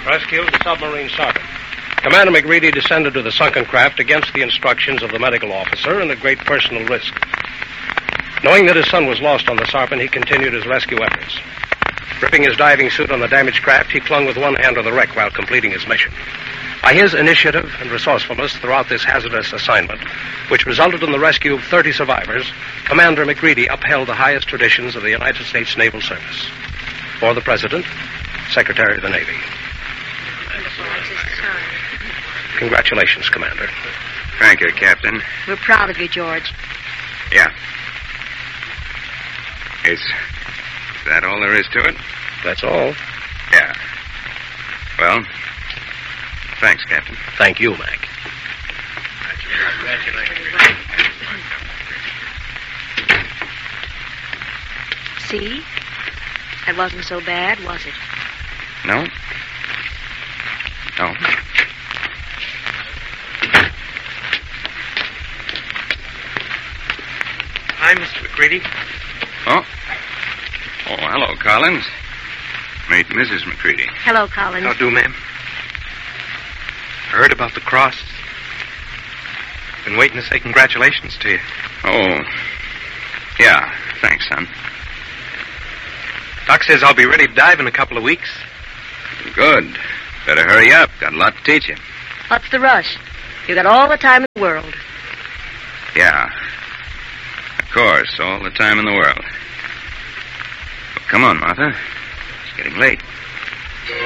Rescue of the submarine Sarpent. Commander McReady descended to the sunken craft against the instructions of the medical officer and at great personal risk. Knowing that his son was lost on the Sarpent, he continued his rescue efforts. Gripping his diving suit on the damaged craft, he clung with one hand to the wreck while completing his mission. By his initiative and resourcefulness throughout this hazardous assignment, which resulted in the rescue of 30 survivors, Commander McReady upheld the highest traditions of the United States Naval Service. For the President, Secretary of the Navy. Congratulations, Commander. Thank you, Captain. We're proud of you, George. Yeah. Is that all there is to it? That's all. Yeah. Well, thanks, Captain. Thank you, Mac. See? That wasn't so bad, was it? No? No. Hi, Mr. McReady. Oh, hello, Collins. Meet Mrs. McCready. Hello, Collins. How do, ma'am? I heard about the cross. Been waiting to say congratulations to you. Oh, yeah. Thanks, son. Doc says I'll be ready to dive in a couple of weeks. Good. Better hurry up. Got a lot to teach you. What's the rush? You got all the time in the world. Yeah. Of course, all the time in the world. Well, come on, Martha. It's getting late.